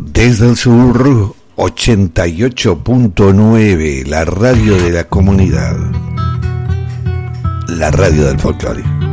Desde el sur, 88.9, la radio de la comunidad, la radio del folclore.